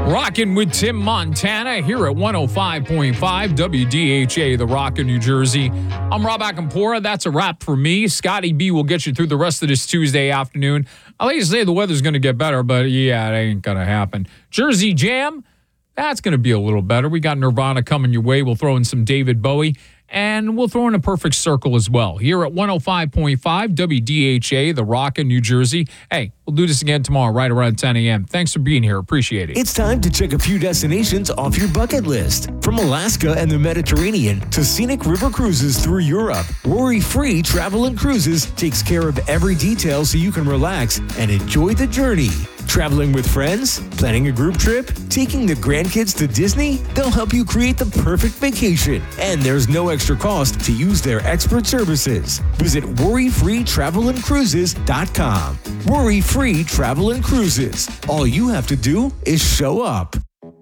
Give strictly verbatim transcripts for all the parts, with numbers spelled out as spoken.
Rockin' with Tim Montana here at one oh five point five W D H A, The Rock in New Jersey. I'm Rob Akampora. That's a wrap for me. Scotty B will get you through the rest of this Tuesday afternoon. I like to say the weather's going to get better, but yeah, it ain't going to happen. Jersey Jam, that's going to be a little better. We got Nirvana coming your way. We'll throw in some David Bowie, and we'll throw in a Perfect Circle as well. Here at one oh five point five W D H A, The Rock in New Jersey. Hey, we'll do this again tomorrow right around ten a.m. Thanks for being here. Appreciate it. It's time to check a few destinations off your bucket list. From Alaska and the Mediterranean to scenic river cruises through Europe, Worry-Free Travel and Cruises takes care of every detail so you can relax and enjoy the journey. Traveling with friends? Planning a group trip? Taking the grandkids to Disney? They'll help you create the perfect vacation. And there's no extra cost to use their expert services. Visit worry free travel and cruises dot com. Worry-Free Travel and Cruises. All you have to do is show up.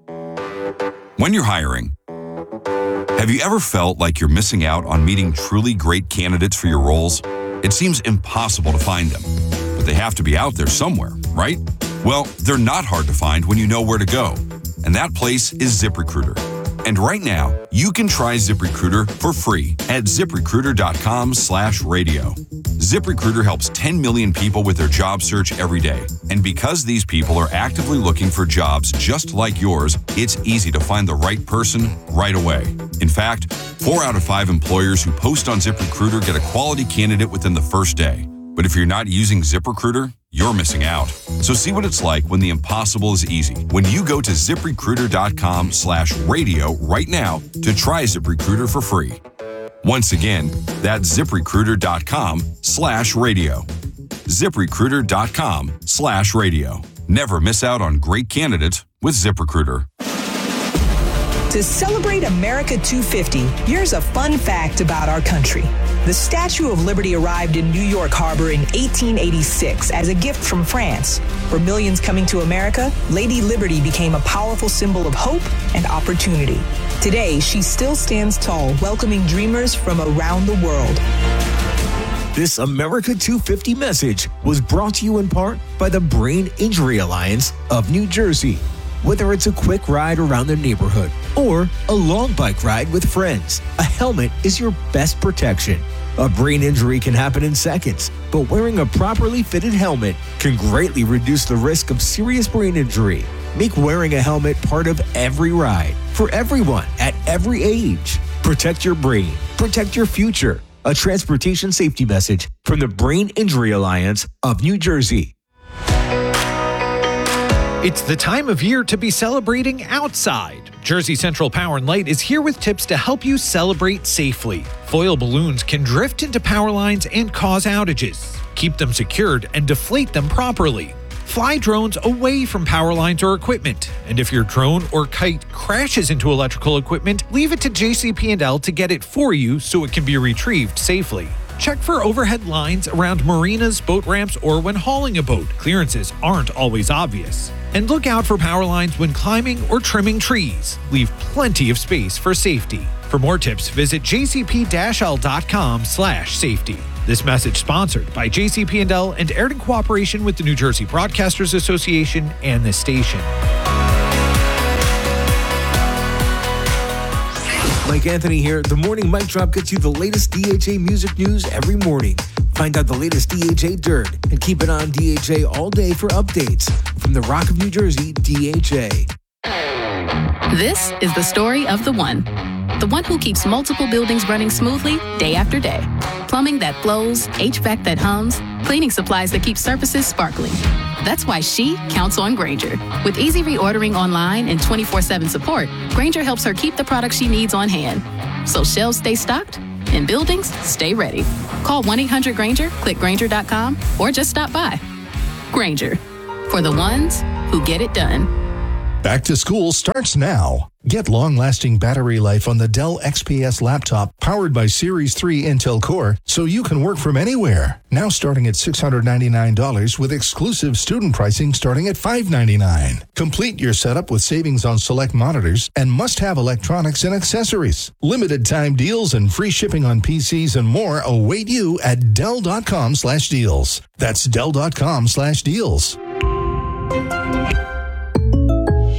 When you're hiring, have you ever felt like you're missing out on meeting truly great candidates for your roles? It seems impossible to find them, but they have to be out there somewhere, right? Well, they're not hard to find when you know where to go, and that place is ZipRecruiter. And right now, you can try ZipRecruiter for free at ZipRecruiter.com slash radio. ZipRecruiter helps ten million people with their job search every day. And because these people are actively looking for jobs just like yours, it's easy to find the right person right away. In fact, four out of five employers who post on ZipRecruiter get a quality candidate within the first day. But if you're not using ZipRecruiter, you're missing out. So see what it's like when the impossible is easy. When you go to ZipRecruiter.com slash radio right now to try ZipRecruiter for free. Once again, that's ZipRecruiter.com slash radio. ZipRecruiter.com slash radio. Never miss out on great candidates with ZipRecruiter. To celebrate America two fifty, here's a fun fact about our country. The Statue of Liberty arrived in New York Harbor in eighteen eighty-six as a gift from France. For millions coming to America, Lady Liberty became a powerful symbol of hope and opportunity. Today, she still stands tall, welcoming dreamers from around the world. This America two fifty message was brought to you in part by the Brain Injury Alliance of New Jersey. Whether it's a quick ride around the neighborhood or a long bike ride with friends, a helmet is your best protection. A brain injury can happen in seconds, but wearing a properly fitted helmet can greatly reduce the risk of serious brain injury. Make wearing a helmet part of every ride, for everyone at every age. Protect your brain. Protect your future. A transportation safety message from the Brain Injury Alliance of New Jersey. It's the time of year to be celebrating outside. Jersey Central Power and Light is here with tips to help you celebrate safely. Foil balloons can drift into power lines and cause outages. Keep them secured and deflate them properly. Fly drones away from power lines or equipment. And if your drone or kite crashes into electrical equipment, leave it to J C P and L to get it for you so it can be retrieved safely. Check for overhead lines around marinas, boat ramps, or when hauling a boat. Clearances aren't always obvious. And look out for power lines when climbing or trimming trees. Leave plenty of space for safety. For more tips, visit j c p dash l dot com slash safety. This message sponsored by J C P and L and aired in cooperation with the New Jersey Broadcasters Association and this station. Mike Anthony here. The Morning Mic Drop gets you the latest D H A music news every morning. Find out the latest D H A dirt and keep it on D H A all day for updates. From the Rock of New Jersey, D H A. This is the story of the one. The one who keeps multiple buildings running smoothly day after day. Plumbing that flows, H V A C that hums, cleaning supplies that keep surfaces sparkling. That's why she counts on Grainger. With easy reordering online and twenty-four seven support, Grainger helps her keep the products she needs on hand. So shelves stay stocked and buildings stay ready. Call one eight hundred Grainger, click Grainger dot com, or just stop by. Grainger, for the ones who get it done. Back to school starts now. Get long-lasting battery life on the Dell X P S laptop powered by Series three Intel Core so you can work from anywhere. Now starting at six hundred ninety-nine dollars with exclusive student pricing starting at five hundred ninety-nine dollars. Complete your setup with savings on select monitors and must-have electronics and accessories. Limited time deals and free shipping on P Cs and more await you at Dell dot com slash deals. That's Dell dot com slash deals.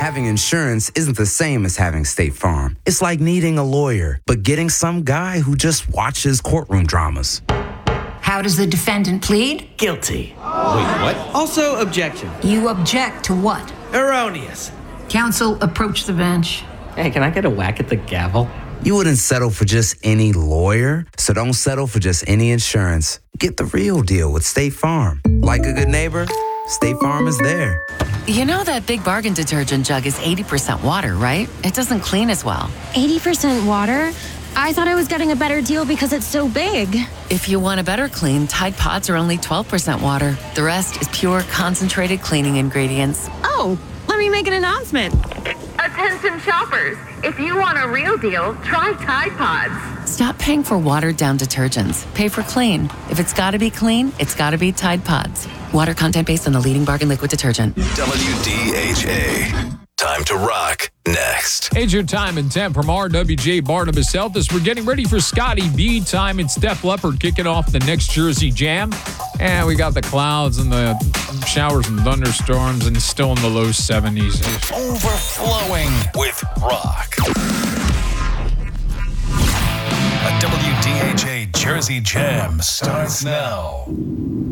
Having insurance isn't the same as having State Farm. It's like needing a lawyer, but getting some guy who just watches courtroom dramas. How does the defendant plead? Guilty. Wait, what? Also, objection. You object to what? Erroneous. Counsel, approach the bench. Hey, can I get a whack at the gavel? You wouldn't settle for just any lawyer, so don't settle for just any insurance. Get the real deal with State Farm. Like a good neighbor, State Farm is there. You know that Big Bargain detergent jug is eighty percent water, right? It doesn't clean as well. eighty percent water? I thought I was getting a better deal because it's so big. If you want a better clean, Tide Pods are only twelve percent water. The rest is pure concentrated cleaning ingredients. Oh, let me make an announcement. Attention shoppers, if you want a real deal, try Tide Pods. Stop paying for watered-down detergents. Pay for clean. If it's gotta be clean, it's gotta be Tide Pods. Water content based on the leading bargain liquid detergent. W D H A. Time to rock next. It's your time and temp from R W J Barnabas Health as we're getting ready for Scotty B time. It's Def Leppard kicking off the next Jersey Jam. And we got the clouds and the showers and thunderstorms and still in the low seventies. Overflowing with rock. A W D H A Jersey Jam starts now.